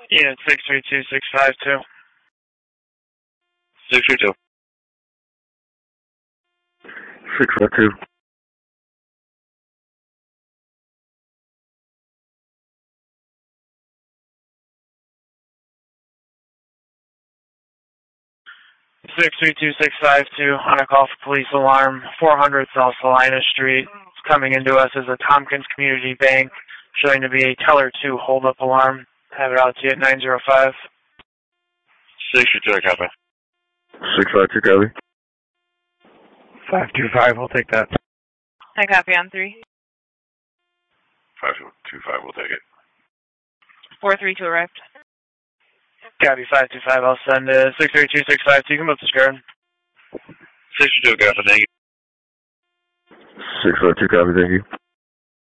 Unit 632652. 632. 652. 632652 on a call for police alarm, 400 South Salina Street. It's coming into us as a Tompkins Community Bank, showing to be a Teller 2 hold-up alarm. Have it out to you at 905. 632, copy. 652, copy. 525, we'll take that. I copy on 3. 525, we'll take it. 432 arrived. Copy 525, I'll send 632652. You can move the skirt. 632, copy, thank you. 652, copy, thank you.